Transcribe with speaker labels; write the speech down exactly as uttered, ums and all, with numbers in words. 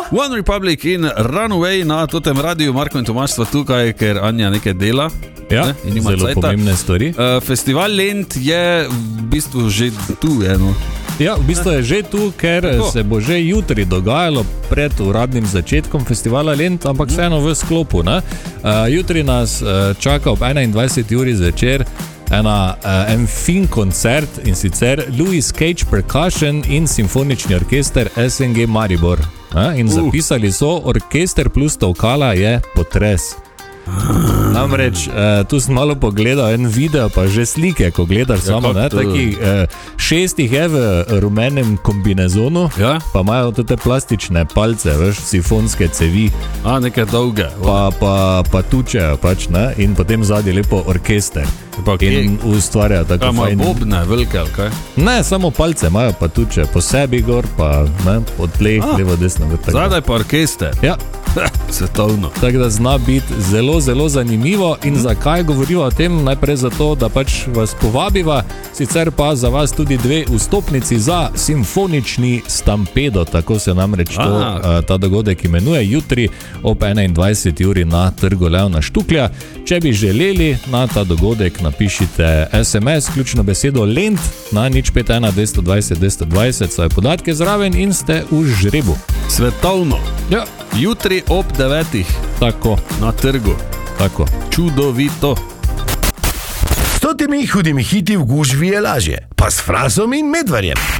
Speaker 1: One Republic in Runaway na totem radiju. Marko in Tomaš sva tukaj, ker Anja nekaj dela.
Speaker 2: Ja,
Speaker 1: ne, in ima
Speaker 2: zelo
Speaker 1: cajta.
Speaker 2: pomembne stvari.
Speaker 1: Uh, festival Lent je v bistvu že tu. Je, no.
Speaker 2: Ja, v bistvu je že tu, ker Tako. se bo že jutri dogajalo pred uradnim začetkom festivala Lent, ampak vseeno v sklopu. Ne? Uh, jutri nas uh, čaka ob enaindvajseti uri zvečer ena, uh, en fin koncert, in sicer Louis Cage Percussion in simfonični orkester S N G Maribor. Ne? In uh. zapisali so, orkester plus tolkala je potres. Namreč, uh, tu sem malo pogledal en video, pa že slike, ko gledaš ja, samo, ne, takih uh, šestih je v rumenem kombinezonu,
Speaker 1: ja? Pa
Speaker 2: imajo te plastične palce, veš, sifonske cevi.
Speaker 1: A, neke dolge.
Speaker 2: Pa, pa, pa tučejo pač, ne, in potem zadnji lepo orkester. Pa in ustvarjajo tako
Speaker 1: fajn.
Speaker 2: Imajo
Speaker 1: bobne, velike, ali kaj?
Speaker 2: Ne, samo palce imajo, pa tučejo po sebi gor, pa ne, od tleh, levo, desno.
Speaker 1: Zadaj pa orkester.
Speaker 2: Ja.
Speaker 1: Svetovno.
Speaker 2: Tako da zna biti zelo, zelo zanimivo. In zakaj govorimo o tem? Najprej zato, da pač vas povabiva, sicer pa za vas tudi dve vstopnici za simfonični stampedo, tako se namreč to, ta dogodek imenuje, jutri ob enaindvajseti uri na Trgu Leona Štuklja. Če bi želeli na ta dogodek, napišite S M S, ključno besedo Lent na nič pet ena dvesto dvajset dvesto dvajset, svoje podatke zraven in ste v žrebu.
Speaker 1: Svetovno.
Speaker 2: Ja.
Speaker 1: Jutri ob devetih.
Speaker 2: Tako.
Speaker 1: Na trgu.
Speaker 2: Tako.
Speaker 1: Čudovito.
Speaker 3: S totimi hudimi hiti v gužvi je lažje. Pa s Fransom in Medvarjem.